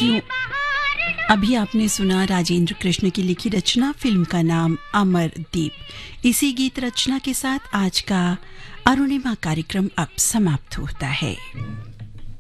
साथियों, अभी आपने सुना राजेंद्र कृष्ण की लिखी रचना, फिल्म का नाम अमरदीप। इसी गीत रचना के साथ आज का अरुणिमा कार्यक्रम अब समाप्त होता है।